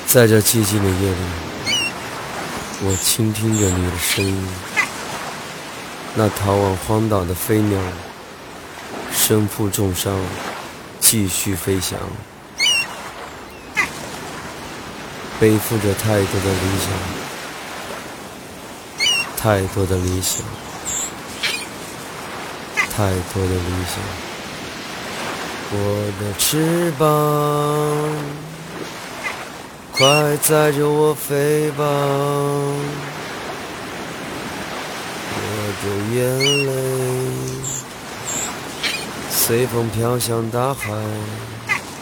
在这寂静的夜里，我倾听着你的声音。那逃往荒岛的飞鸟，身负重伤，继续飞翔，背负着太多的理想，太多的理想，太多的理想。我的翅膀，快载着我飞吧，我的眼泪随风飘向大海。